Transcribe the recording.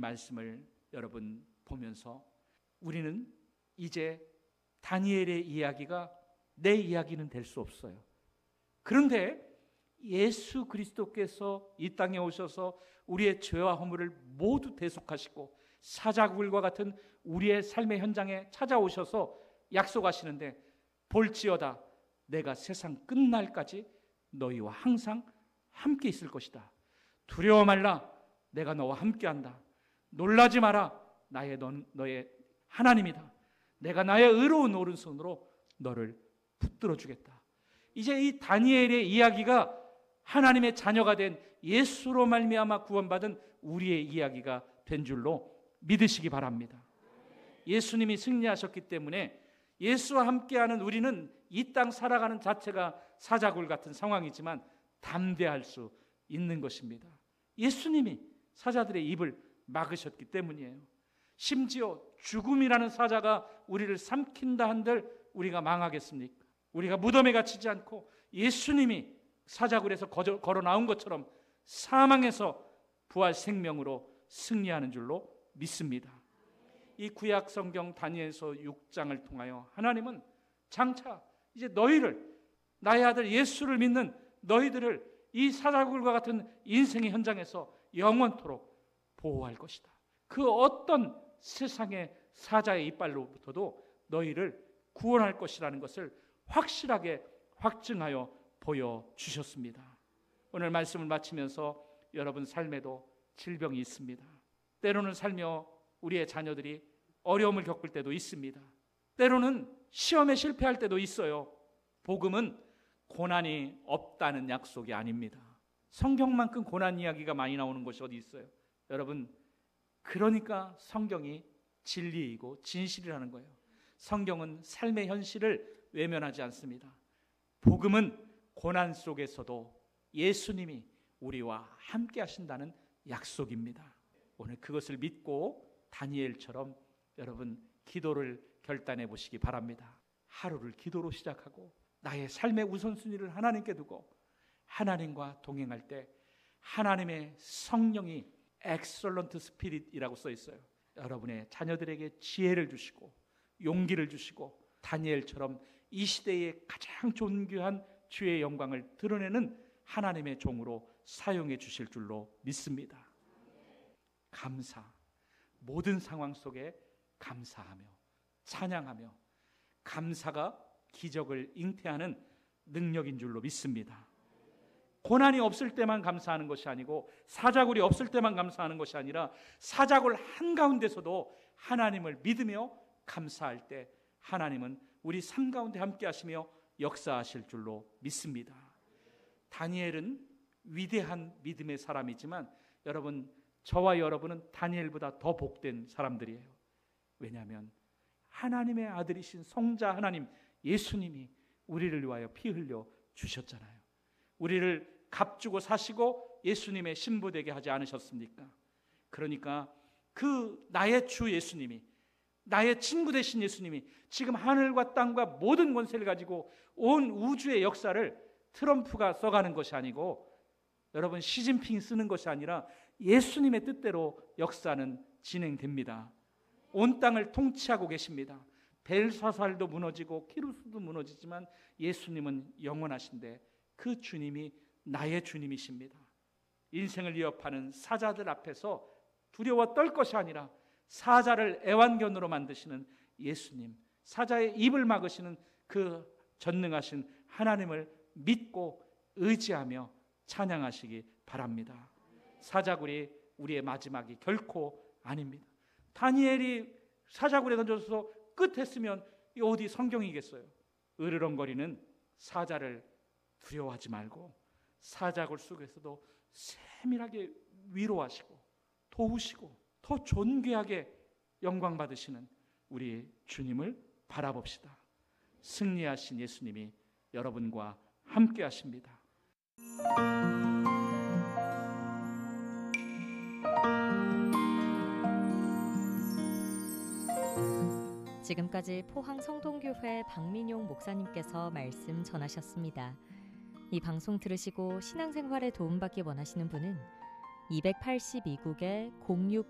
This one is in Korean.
말씀을 여러분 보면서 우리는 이제 다니엘의 이야기가 내 이야기는 될 수 없어요. 그런데 예수 그리스도께서 이 땅에 오셔서 우리의 죄와 허물을 모두 대속하시고 사자굴과 같은 우리의 삶의 현장에 찾아오셔서 약속하시는데, 볼지어다 내가 세상 끝날까지 너희와 항상 함께 있을 것이다. 두려워 말라, 내가 너와 함께한다. 놀라지 마라, 너의 하나님이다. 내가 나의 의로운 오른손으로 너를 붙들어 주겠다. 이제 이 다니엘의 이야기가 하나님의 자녀가 된 예수로 말미암아 구원받은 우리의 이야기가 된 줄로 믿으시기 바랍니다. 예수님이 승리하셨기 때문에 예수와 함께하는 우리는 이 땅 살아가는 자체가 사자굴 같은 상황이지만 담대할 수 있는 것입니다. 예수님이 사자들의 입을 막으셨기 때문이에요. 심지어 죽음이라는 사자가 우리를 삼킨다 한들 우리가 망하겠습니까? 우리가 무덤에 갇히지 않고 예수님이 사자굴에서 걸어 나온 것처럼 사망에서 부활 생명으로 승리하는 줄로 믿습니다. 이 구약 성경 다니엘서 6장을 통하여 하나님은 장차 이제 너희를, 나의 아들 예수를 믿는 너희들을 이 사자굴과 같은 인생의 현장에서 영원토록 보호할 것이다. 그 어떤 세상의 사자의 이빨로부터도 너희를 구원할 것이라는 것을 확실하게 확증하여 보여주셨습니다. 오늘 말씀을 마치면서 여러분 삶에도 질병이 있습니다. 때로는 살며 우리의 자녀들이 어려움을 겪을 때도 있습니다. 때로는 시험에 실패할 때도 있어요. 복음은 고난이 없다는 약속이 아닙니다. 성경만큼 고난 이야기가 많이 나오는 곳이 어디 있어요? 여러분, 그러니까 성경이 진리이고 진실이라는 거예요. 성경은 삶의 현실을 외면하지 않습니다. 복음은 고난 속에서도 예수님이 우리와 함께 하신다는 약속입니다. 오늘 그것을 믿고 다니엘처럼 여러분 기도를 결단해 보시기 바랍니다. 하루를 기도로 시작하고 나의 삶의 우선순위를 하나님께 두고 하나님과 동행할 때 하나님의 성령이 엑설런트 스피릿이라고 써 있어요. 여러분의 자녀들에게 지혜를 주시고 용기를 주시고 다니엘처럼 이 시대에 가장 존귀한 주의 영광을 드러내는 하나님의 종으로 사용해 주실 줄로 믿습니다. 감사, 모든 상황 속에 감사하며 찬양하며, 감사가 기적을 잉태하는 능력인 줄로 믿습니다. 고난이 없을 때만 감사하는 것이 아니고 사자굴이 없을 때만 감사하는 것이 아니라 사자굴 한가운데서도 하나님을 믿으며 감사할 때 하나님은 우리 삶 가운데 함께 하시며 역사하실 줄로 믿습니다. 다니엘은 위대한 믿음의 사람이지만 여러분, 저와 여러분은 다니엘보다 더 복된 사람들이에요. 왜냐하면 하나님의 아들이신 성자 하나님 예수님이 우리를 위하여 피 흘려 주셨잖아요. 우리를 값주고 사시고 예수님의 신부되게 하지 않으셨습니까? 그러니까 그 나의 주 예수님이, 나의 친구 되신 예수님이 지금 하늘과 땅과 모든 권세를 가지고 온 우주의 역사를 트럼프가 써가는 것이 아니고 여러분 시진핑이 쓰는 것이 아니라 예수님의 뜻대로 역사는 진행됩니다. 온 땅을 통치하고 계십니다. 벨사살도 무너지고 키루스도 무너지지만 예수님은 영원하신데 그 주님이 나의 주님이십니다. 인생을 위협하는 사자들 앞에서 두려워 떨 것이 아니라 사자를 애완견으로 만드시는 예수님, 사자의 입을 막으시는 그 전능하신 하나님을 믿고 의지하며 찬양하시기 바랍니다. 사자굴이 우리의 마지막이 결코 아닙니다. 다니엘이 사자굴에 던져서 끝했으면 어디 성경이겠어요? 으르렁거리는 사자를 두려워하지 말고 사자굴 속에서도 세밀하게 위로하시고 도우시고 더 존귀하게 영광 받으시는 우리 주님을 바라봅시다. 승리하신 예수님이 여러분과 함께 하십니다. 지금까지 포항 성동교회 박민용 목사님께서 말씀 전하셨습니다. 이 방송 들으시고 신앙생활에 도움받기 원하시는 분은 282국에